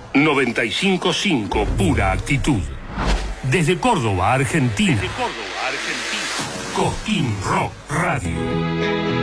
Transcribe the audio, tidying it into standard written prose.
95.5 Pura Actitud. Desde Córdoba, Argentina. Cosquín Rock Radio.